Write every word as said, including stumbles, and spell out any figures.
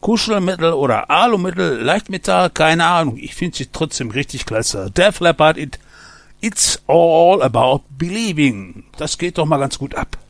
Kuschelmittel oder Alumittel, Leichtmetall, keine Ahnung. Ich finde sie trotzdem richtig klasse. Def Leppard, it, It's All About Believing. Das geht doch mal ganz gut ab.